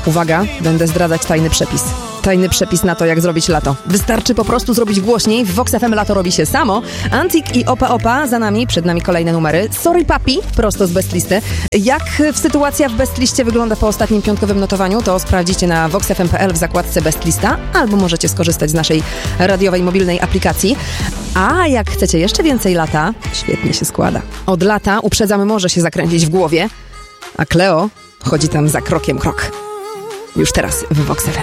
Uwaga, będę zdradzać tajny przepis. Tajny przepis na to, jak zrobić lato. Wystarczy po prostu zrobić głośniej. W Vox FM lato robi się samo. Antik i Opa Opa za nami, przed nami kolejne numery. Sorry Papi, prosto z Bestlisty. Jak sytuacja w Bestliście wygląda po ostatnim piątkowym notowaniu, to sprawdzicie na voxfm.pl w zakładce Bestlista, albo możecie skorzystać z naszej radiowej, mobilnej aplikacji. A jak chcecie jeszcze więcej lata, świetnie się składa. Od lata, uprzedzamy, może się zakręcić w głowie, a Kleo chodzi tam za krokiem krok. Już teraz w Vox FM.